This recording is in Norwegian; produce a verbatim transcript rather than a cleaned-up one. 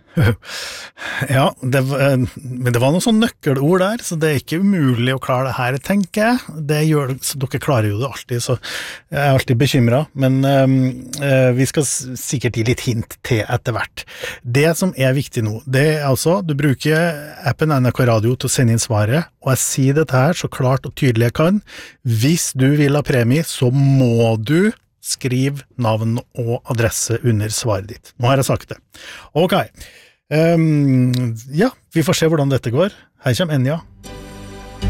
Ja, det, var- men det var noen sånne nøkkelord der, så det er ikke umulig å klare det her, tenker jeg. Det gjør, så dere klarer jo det alltid, så jeg er alltid bekymret. Men um, uh, vi skal s- sikkert gi litt hint til etter hvert. Det som er viktig nå, det er altså, du bruker appen N R K Radio til å sende inn svaret, og jeg sier dette her så klart og tydelig jeg kan. Hvis du vil ha premie, så må du skriv navn og adresse under svaret ditt. Nå har jeg sagt det. Ok. Um, ja, vi får se hvordan dette går. Her kommer Enya.